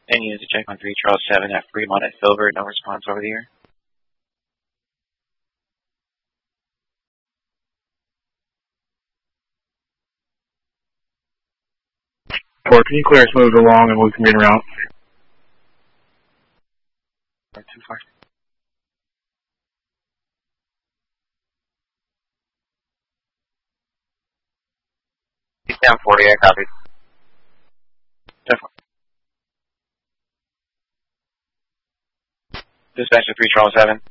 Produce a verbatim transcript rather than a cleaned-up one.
Any units to check on three Charles seven at Fremont at Silver. No response over the air. Four, can you clear us move along and we can get around? Too far. He's down forty, I copy. Definitely. Dispatch to three Charles seven.